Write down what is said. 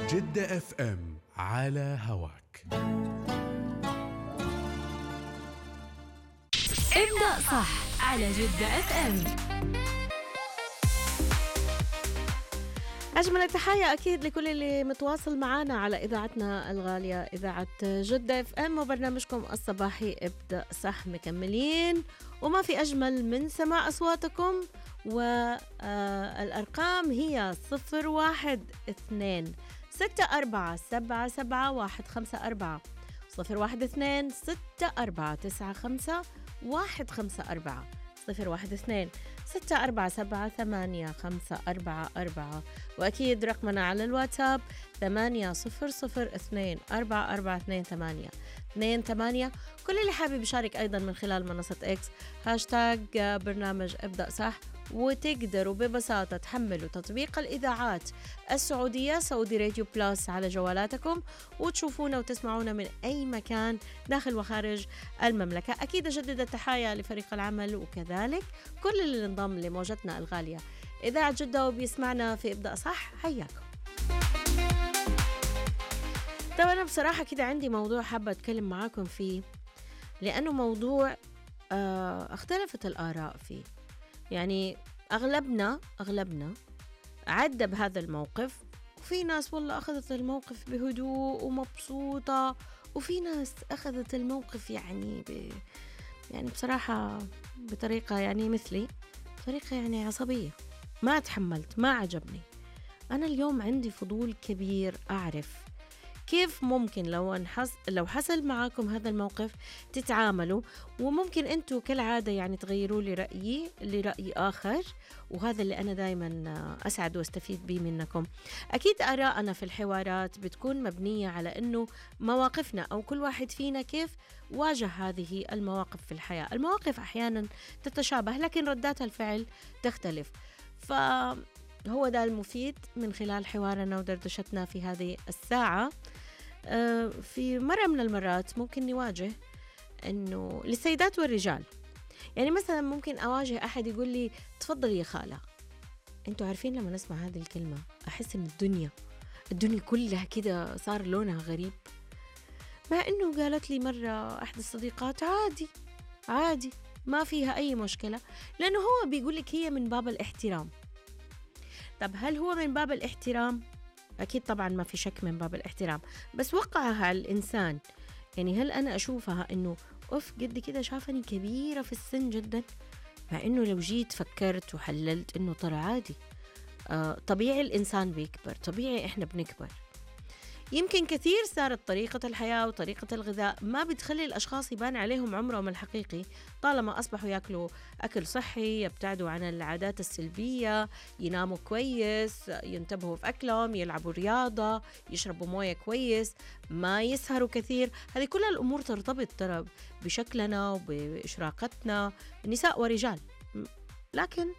جدة اف ام على هواك. ابدأ صح على جدة اف ام. أجمل التحية أكيد لكل اللي متواصل معنا على إذاعتنا الغالية إذاعة جدة اف ام وبرنامجكم الصباحي ابدأ صح. مكملين وما في أجمل من سماع أصواتكم، والأرقام هي 012-64-77-154 012-64-95-154 012-64-77-8544. وأكيد رقمنا على الواتساب 800-244-2828. كل اللي حابب يشارك أيضا من خلال منصة إكس هاشتاج برنامج ابدأ صح، وتقدروا ببساطة تحملوا تطبيق الإذاعات السعودية سعودي راديو بلاس على جوالاتكم وتشوفونا وتسمعونا من أي مكان داخل وخارج المملكة. أكيد أجدد التحايا لفريق العمل وكذلك كل اللي انضم لموجتنا الغالية إذاعة جدة وبيسمعنا في ابدأ صح. حياكم. طب أنا بصراحة كده عندي موضوع حابة أتكلم معاكم فيه، لأنه موضوع اختلفت الآراء فيه. يعني أغلبنا عدى بهذا الموقف، وفي ناس والله أخذت الموقف بهدوء ومبسوطة، وفي ناس أخذت الموقف يعني بصراحة بطريقة يعني مثلي، بطريقة يعني عصبية. ما تحملت، ما عجبني. أنا اليوم عندي فضول كبير أعرف كيف ممكن لو حصل معاكم هذا الموقف تتعاملوا، وممكن أنتوا كالعادة يعني تغيروا لي رأيي لرأي آخر، وهذا اللي أنا دايما أسعد واستفيد به منكم. أكيد آراءنا في الحوارات بتكون مبنية على أنه مواقفنا أو كل واحد فينا كيف واجه هذه المواقف في الحياة. المواقف أحيانا تتشابه لكن ردات الفعل تختلف، فهو ده المفيد من خلال حوارنا ودردشتنا في هذه الساعة. في مرة من المرات ممكن نواجه أنه للسيدات والرجال، يعني مثلا ممكن أواجه أحد يقول لي تفضلي يا خالة. أنتوا عارفين لما نسمع هذه الكلمة أحس أن الدنيا كلها كده صار لونها غريب، مع أنه قالت لي مرة أحد الصديقات عادي ما فيها أي مشكلة، لأنه هو بيقول لك هي من باب الاحترام. طب هل هو من باب الاحترام؟ أكيد طبعا ما في شك من باب الاحترام، بس وقعها على الإنسان. يعني هل أنا أشوفها أنه قد كده شافني كبيرة في السن جدا، مع أنه لو جيت فكرت وحللت أنه ترى عادي، طبيعي الإنسان بيكبر، طبيعي إحنا بنكبر. يمكن كثير صارت طريقة الحياة وطريقة الغذاء ما بتخلي الأشخاص يبان عليهم عمرهم الحقيقي، طالما أصبحوا يأكلوا أكل صحي، يبتعدوا عن العادات السلبية، يناموا كويس، ينتبهوا في أكلهم، يلعبوا رياضة، يشربوا موية كويس، ما يسهروا كثير. هذه كل الأمور ترتبط ترى بشكلنا وبإشراقتنا، نساء ورجال. لكن